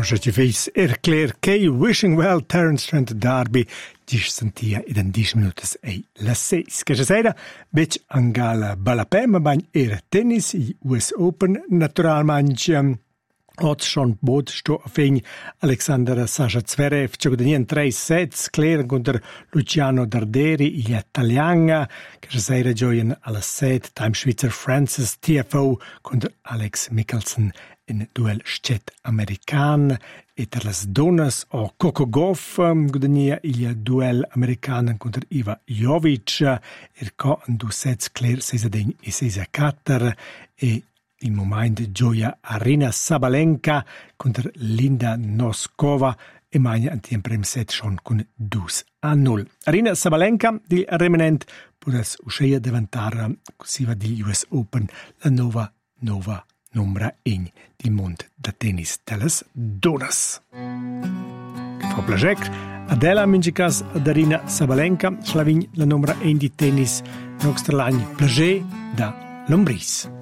Ci fez Claire Kay, Wishing Well, Terence Trent D'Arby, 10 sentia ed en 10 minutos ei la 6. Che sera, bec angala balapem, bagn era tennis, i US Open, naturalmente, Od schon bod sto a fegn Alexander Sasha Zverev, ci guadagnan 3 sets, Claire contro Luciano Darderi, gli italiana, che sera gioien alla 7, time Schweizer Francis TFO contro Alex Michelsen in duel schet american, e per las donnas o Coco Gauff guadagnia il duel american contro Iva Jovic, in 2 sets Claire 6-1 e 6-4, e il momento gioia Arina Sabalenka contro Linda Noskova e magna anti in prem set schon con 2-0. Arina Sabalenka di remanent pudas uscire diventare così va di US Open la nova numero 1 del mondo da tennis delles donnas. Frau Blazek, Adela Minjikas ad Arina Sabalenka, slavin la numero 1 di tennis, nostra l'anno Blazek da Lombris.